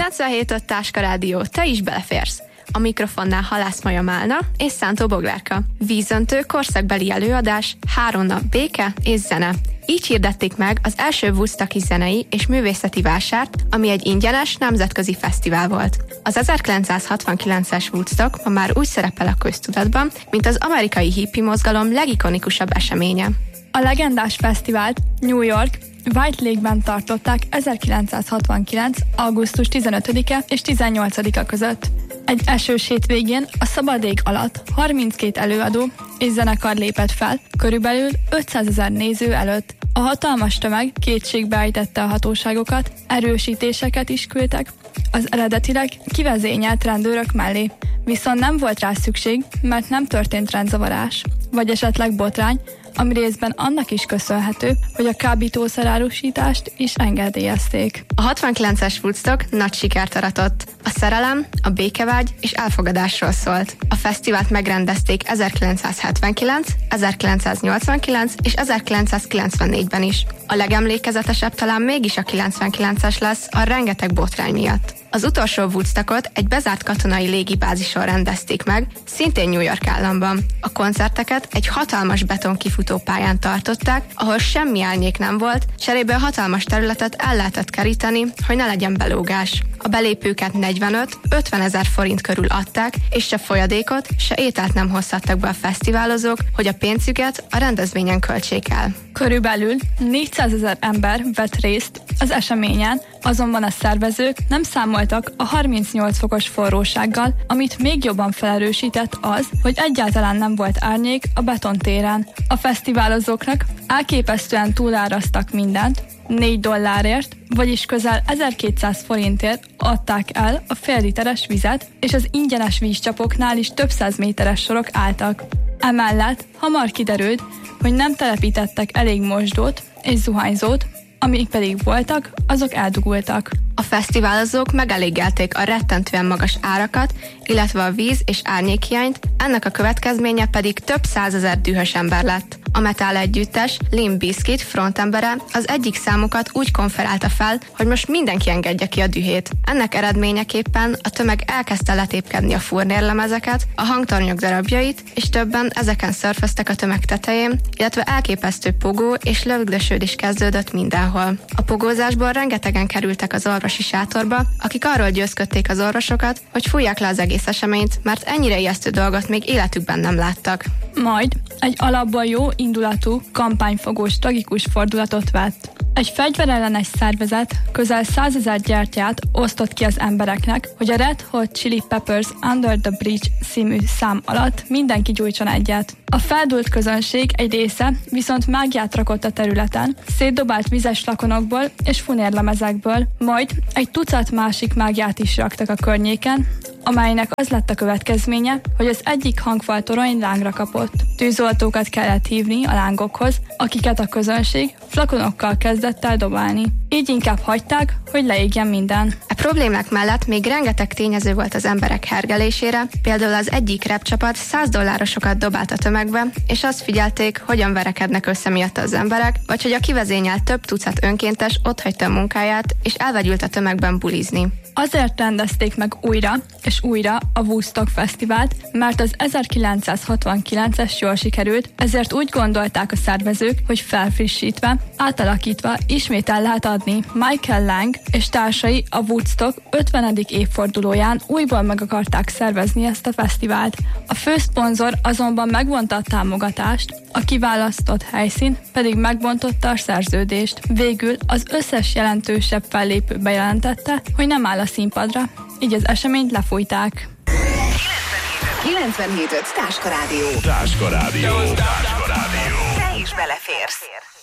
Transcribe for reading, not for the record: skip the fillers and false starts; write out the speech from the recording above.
97.5 Táska Rádió, te is beleférsz. A mikrofonnál Halász Maja Málna és Szántó Boglárka. Vízöntő korszakbeli előadás, 3 nap béke és zene. Így hirdették meg az első Woodstocki zenei és művészeti vásárt, ami egy ingyenes nemzetközi fesztivál volt. Az 1969-es Woodstock ma már úgy szerepel a köztudatban, mint az amerikai hippi mozgalom legikonikusabb eseménye. A legendás fesztivált New York White Lake-ben tartották 1969. augusztus 15-e és 18-a között. Egy esős hétvégén a szabad ég alatt 32 előadó és zenekar lépett fel, körülbelül 500 000 néző előtt. A hatalmas tömeg kétségbe ejtette a hatóságokat, erősítéseket is küldtek az eredetileg kivezényelt rendőrök mellé. Viszont nem volt rá szükség, mert nem történt rendzavarás, vagy esetleg botrány, ami részben annak is köszönhető, hogy a kábítószerárusítást is engedélyezték. A 69-es Woodstock nagy sikert aratott. A szerelem, a békevágy és elfogadásról szólt. A fesztivált megrendezték 1979, 1989 és 1994-ben is. A legemlékezetesebb talán mégis a 99-es lesz a rengeteg botrány miatt. Az utolsó Woodstockot egy bezárt katonai légibázison rendezték meg, szintén New York államban. A koncerteket egy hatalmas betonkifutópályán tartották, ahol semmi árnyék nem volt, cserébe hatalmas területet el lehetett keríteni, hogy ne legyen belógás. A belépőket 45-50 ezer forint körül adták, és se folyadékot, se ételt nem hozhattak be a fesztiválozók, hogy a pénzüket a rendezvényen költsék el. Körülbelül 400 000 ember vett részt az eseményen, azonban a szervezők nem számoltak a 38 fokos forrósággal, amit még jobban felerősített az, hogy egyáltalán nem volt árnyék a betontéren. A fesztiválozóknak elképesztően túláraztak mindent, $4, vagyis közel 1200 forintért adták el a fél literes vizet, és az ingyenes vízcsapoknál is több 100 méteres sorok álltak. Emellett hamar kiderült, hogy nem telepítettek elég mosdót és zuhanyzót, amik pedig voltak, azok eldugultak. A fesztiválozók megelégelték a rettentően magas árakat, illetve a víz- és árnyékhiányt, ennek a következménye pedig több 100 000 dühös ember lett. A metal együttes Limp Bizkit frontembere az egyik számukat úgy konferálta fel, hogy most mindenki engedje ki a dühét. Ennek eredményeképpen a tömeg elkezdte letépkedni a furnérlemezeket, a hangtornyok darabjait, és többen ezeken szörföztek a tömeg tetején, illetve elképesztő pogó és lögdösődés kezdődött mindenhol. A pogózásból rengetegen kerültek az orvosi sátorba, akik arról győzködték az orvosokat, hogy fújják le az egész eseményt, mert ennyire ijesztő dolgot még életükben nem láttak. Majd egy alapból jó indulatú, kampányfogós tragikus fordulatot vett. Egy fegyverellenes szervezet közel 100 000 gyertyát osztott ki az embereknek, hogy a Red Hot Chili Peppers Under the Bridge című szám alatt mindenki gyújtson egyet. A feldúlt közönség egy része viszont mágiát rakott a területen, szétdobált vizes lakonokból és funérlemezekből, majd egy tucat másik mágiát is raktak a környéken, amelynek az lett a következménye, hogy az egyik hangfal torony lángra kapott. Tűzoltókat kellett hívni a lángokhoz, akiket a közönség flakonokkal kezdett el dobálni. Így inkább hagyták, hogy leégjen minden. A problémák mellett még rengeteg tényező volt az emberek hergelésére, például az egyik rap csapat $100 dobált a tömegbe, és azt figyelték, hogyan verekednek össze miatt az emberek, vagy hogy a kivezényelt több tucat önkéntes otthagyta a munkáját, és elvegyült a tömegben bulizni. Azért rendezték meg újra és újra a Woodstock Fesztivált, mert az 1969-es jól sikerült, ezért úgy gondolták a szervezők, hogy felfrissítve, átalakítva ismét el lehet adni. Michael Lang és társai a Woodstock 50. évfordulóján újból meg akarták szervezni ezt a fesztivált. A főszponzor azonban megvonta a támogatást, a kiválasztott helyszín pedig megbontotta a szerződést. Végül az összes jelentősebb fellépő bejelentette, hogy nem áll a színpadra, így az eseményt lefújták. 97.5 Táska Rádió. Táska Rádió. Te is beleférsz.